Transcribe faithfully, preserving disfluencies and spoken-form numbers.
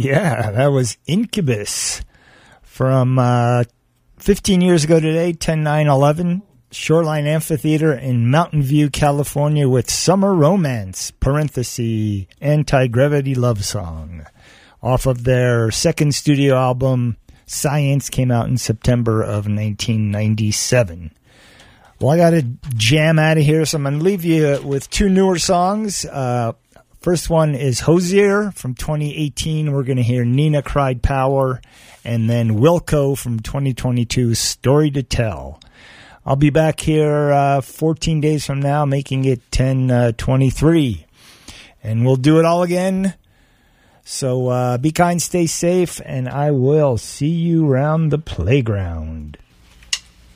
Yeah, that was Incubus from uh, fifteen years ago today, ten nine eleven, Shoreline Amphitheater in Mountain View, California, with Summer Romance, parenthesis, Anti-Gravity Love Song, off of their second studio album, Science, came out in September of nineteen ninety-seven. Well, I got to jam out of here, so I'm going to leave you with two newer songs. Uh, first one is Hosier from twenty eighteen. We're going to hear Nina Cried Power, and then Wilco from twenty twenty-two, Story to Tell. I'll be back here uh, fourteen days from now, making it ten twenty-three, and we'll do it all again. So uh, be kind, stay safe, and I will see you around the playground.